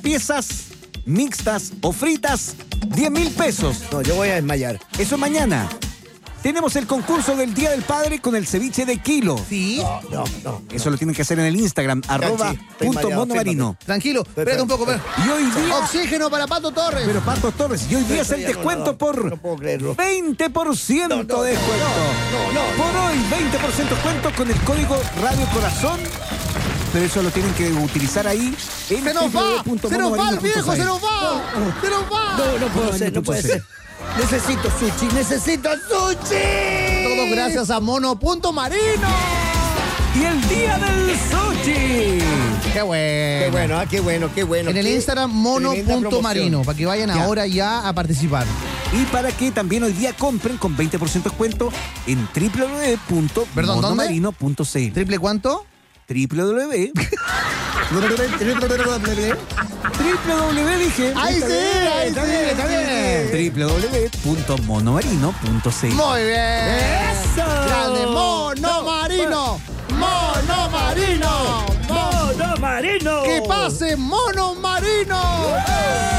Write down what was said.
piezas, mixtas o fritas, 10.000 pesos. No, yo voy a desmayar. Eso mañana. Tenemos el concurso del Día del Padre con el ceviche de kilo. Sí. No. Eso lo tienen que hacer en el Instagram, @.monomarino. Tranquilo, espérate un poco. Y hoy día... Oxígeno para Pato Torres. Pero Pato Torres, y hoy día es el Pero ya descuento por no puedo creerlo. 20% de descuento. Por hoy, 20% descuento con el código Radio Corazón. Pero eso lo tienen que utilizar ahí en Se nos va el viejo, se nos va. No puedo ser, no puede ser. Necesito sushi. Todo gracias a Mono.marino. Y el día del sushi. Qué bueno. Qué bueno. En el Qué Instagram tremenda Mono.marino, promoción. para que vayan ahora ya a participar. Y para que también hoy día compren con 20% descuento en www.monomarino.cl. ¿Triple cuánto? www. dije. Ahí sí, está bien. www.monomarino.cl. Muy bien. ¡Eso! Grande Monomarino. ¡Mono Marino! Que pase Monomarino.